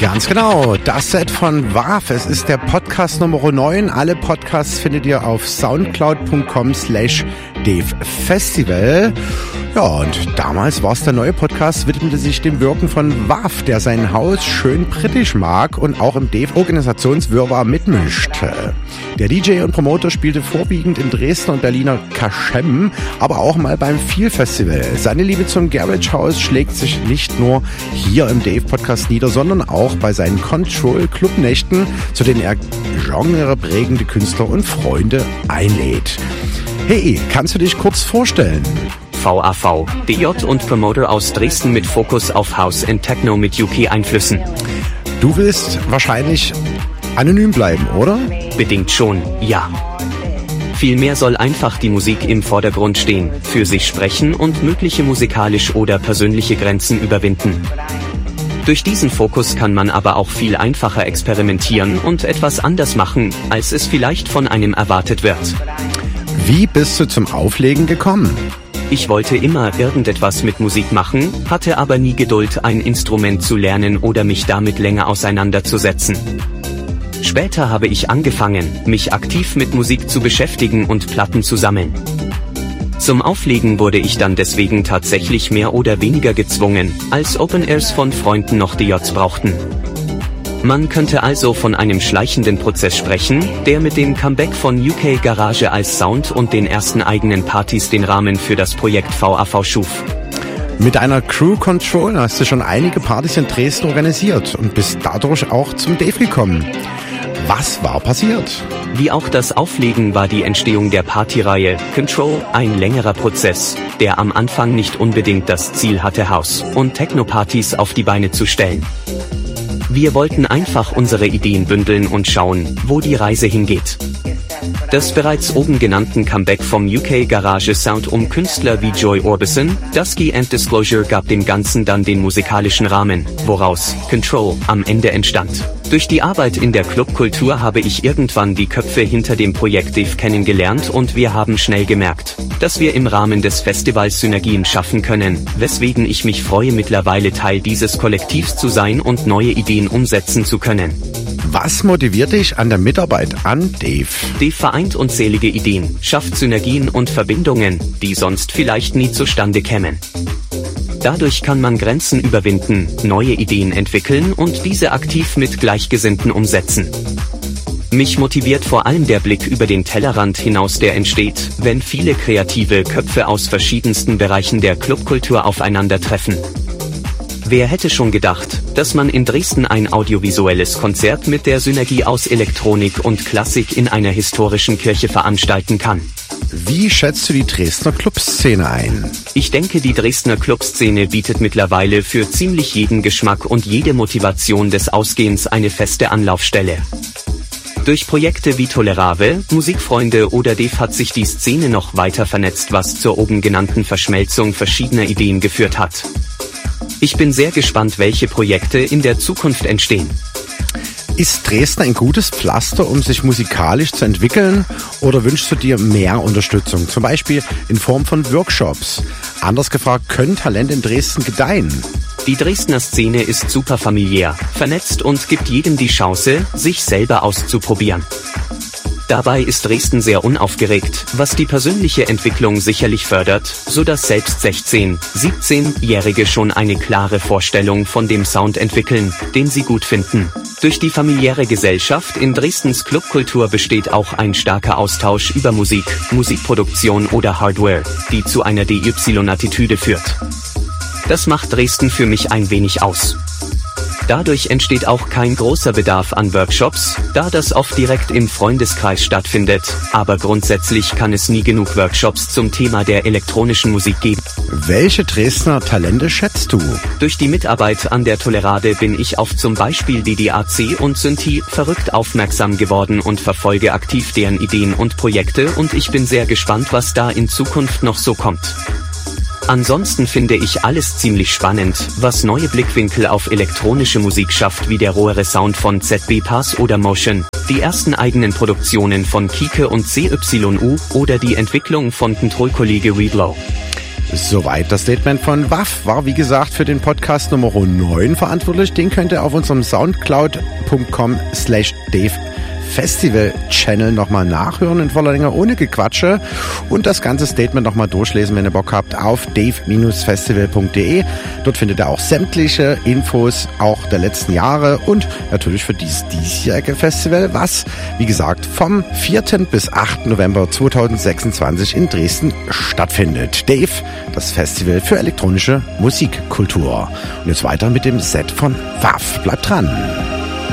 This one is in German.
Ganz genau, das Set von WAV. Es ist der Podcast Nummer 9. Alle Podcasts findet ihr auf soundcloud.com/devfestival. Ja, und damals war es der neue Podcast, widmete sich dem Wirken von WAV, der sein Haus schön britisch mag und auch im Dev-Organisationswirrwarr mitmischt. Der DJ und Promoter spielte vorwiegend in Dresden und Berliner Kaschem, aber auch mal beim Feel Festival. Seine Liebe zum Garage House schlägt sich nicht nur hier im Dave-Podcast nieder, sondern auch bei seinen Control-Club-Nächten, zu denen er genreprägende Künstler und Freunde einlädt. Hey, kannst du dich kurz vorstellen? VAV, DJ und Promoter aus Dresden mit Fokus auf House and Techno mit UK-Einflüssen. Du willst wahrscheinlich anonym bleiben, oder? Bedingt schon, ja. Vielmehr soll einfach die Musik im Vordergrund stehen, für sich sprechen und mögliche musikalisch oder persönliche Grenzen überwinden. Durch diesen Fokus kann man aber auch viel einfacher experimentieren und etwas anders machen, als es vielleicht von einem erwartet wird. Wie bist du zum Auflegen gekommen? Ich wollte immer irgendetwas mit Musik machen, hatte aber nie Geduld, ein Instrument zu lernen oder mich damit länger auseinanderzusetzen. Später habe ich angefangen, mich aktiv mit Musik zu beschäftigen und Platten zu sammeln. Zum Auflegen wurde ich dann deswegen tatsächlich mehr oder weniger gezwungen, als Open Airs von Freunden noch DJs brauchten. Man könnte also von einem schleichenden Prozess sprechen, der mit dem Comeback von UK Garage als Sound und den ersten eigenen Partys den Rahmen für das Projekt VAV schuf. Mit einer Crew Control hast du schon einige Partys in Dresden organisiert und bist dadurch auch zum Dave gekommen. Was war passiert? Wie auch das Auflegen war die Entstehung der Partyreihe Control ein längerer Prozess, der am Anfang nicht unbedingt das Ziel hatte, House- und Techno-Partys auf die Beine zu stellen. Wir wollten einfach unsere Ideen bündeln und schauen, wo die Reise hingeht. Das bereits oben genannten Comeback vom UK Garage Sound um Künstler wie Joy Orbison, Dusky and Disclosure gab dem Ganzen dann den musikalischen Rahmen, woraus Control am Ende entstand. Durch die Arbeit in der Clubkultur habe ich irgendwann die Köpfe hinter dem Projekt Dave kennengelernt und wir haben schnell gemerkt, dass wir im Rahmen des Festivals Synergien schaffen können, weswegen ich mich freue, mittlerweile Teil dieses Kollektivs zu sein und neue Ideen umsetzen zu können. Was motiviert dich an der Mitarbeit an Dave? Dave vereint unzählige Ideen, schafft Synergien und Verbindungen, die sonst vielleicht nie zustande kämen. Dadurch kann man Grenzen überwinden, neue Ideen entwickeln und diese aktiv mit Gleichgesinnten umsetzen. Mich motiviert vor allem der Blick über den Tellerrand hinaus, der entsteht, wenn viele kreative Köpfe aus verschiedensten Bereichen der Clubkultur aufeinandertreffen. Wer hätte schon gedacht, dass man in Dresden ein audiovisuelles Konzert mit der Synergie aus Elektronik und Klassik in einer historischen Kirche veranstalten kann? Wie schätzt du die Dresdner Clubszene ein? Ich denke, die Dresdner Clubszene bietet mittlerweile für ziemlich jeden Geschmack und jede Motivation des Ausgehens eine feste Anlaufstelle. Durch Projekte wie Tolerave, Musikfreunde oder Dave hat sich die Szene noch weiter vernetzt, was zur oben genannten Verschmelzung verschiedener Ideen geführt hat. Ich bin sehr gespannt, welche Projekte in der Zukunft entstehen. Ist Dresden ein gutes Pflaster, um sich musikalisch zu entwickeln, oder wünschst du dir mehr Unterstützung, zum Beispiel in Form von Workshops? Anders gefragt, können Talente in Dresden gedeihen? Die Dresdner Szene ist super familiär, vernetzt und gibt jedem die Chance, sich selber auszuprobieren. Dabei ist Dresden sehr unaufgeregt, was die persönliche Entwicklung sicherlich fördert, sodass selbst 16-, 17-Jährige schon eine klare Vorstellung von dem Sound entwickeln, den sie gut finden. Durch die familiäre Gesellschaft in Dresdens Clubkultur besteht auch ein starker Austausch über Musik, Musikproduktion oder Hardware, die zu einer DY-Attitüde führt. Das macht Dresden für mich ein wenig aus. Dadurch entsteht auch kein großer Bedarf an Workshops, da das oft direkt im Freundeskreis stattfindet, aber grundsätzlich kann es nie genug Workshops zum Thema der elektronischen Musik geben. Welche Dresdner Talente schätzt du? Durch die Mitarbeit an der Tolerade bin ich auf zum Beispiel DDAC und Synthi verrückt aufmerksam geworden und verfolge aktiv deren Ideen und Projekte, und ich bin sehr gespannt, was da in Zukunft noch so kommt. Ansonsten finde ich alles ziemlich spannend, was neue Blickwinkel auf elektronische Musik schafft, wie der rohere Sound von ZB Pass oder Motion, die ersten eigenen Produktionen von Kike und CYU oder die Entwicklung von Control-Kollege Reblow. Soweit das Statement von WAF, war wie gesagt für den Podcast Nummer 9 verantwortlich. Den könnt ihr auf unserem soundcloud.com/Dave-Festival-Channel nochmal nachhören in voller Länge ohne Gequatsche und das ganze Statement nochmal durchlesen, wenn ihr Bock habt, auf dave-festival.de. Dort findet ihr auch sämtliche Infos auch der letzten Jahre und natürlich für dieses diesjährige Festival, was, wie gesagt, vom 4. bis 8. November 2026 in Dresden stattfindet. Dave, das Festival für elektronische Musikkultur. Und jetzt weiter mit dem Set von WAF. Bleibt dran.